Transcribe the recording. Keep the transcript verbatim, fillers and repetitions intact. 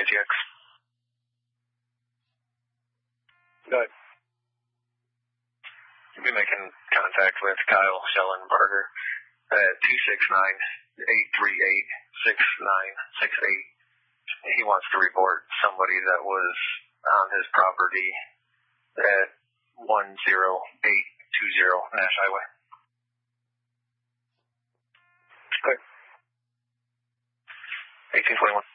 K T X. Go ahead. You'll be making contact with Kyle Schellenberger at two six nine, eight three eight, six nine six eight. He wants to report somebody that was on his property at one zero eight two zero Nash Highway. Okay. eighteen twenty-one.